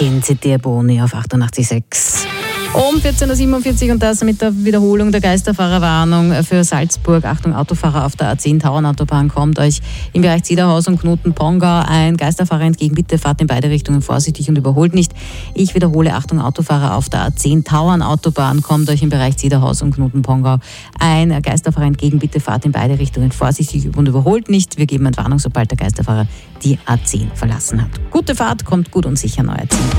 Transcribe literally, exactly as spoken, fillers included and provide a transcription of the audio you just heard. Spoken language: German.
Kennt der Boni auf achtundachtzig Komma sechs. Um vierzehn Uhr siebenundvierzig und das mit der Wiederholung der Geisterfahrerwarnung für Salzburg. Achtung, Autofahrer auf der A zehn Tauernautobahn, kommt euch im Bereich Zederhaus und Knoten-Pongau ein Geisterfahrer entgegen. Bitte fahrt in beide Richtungen vorsichtig und überholt nicht. Ich wiederhole, Achtung, Autofahrer auf der A zehn Tauernautobahn, kommt euch im Bereich Zederhaus und Knoten-Pongau ein Geisterfahrer entgegen. Bitte fahrt in beide Richtungen vorsichtig und überholt nicht. Wir geben eine Warnung, sobald der Geisterfahrer die A zehn verlassen hat. Gute Fahrt, kommt gut und sicher neu Ziel.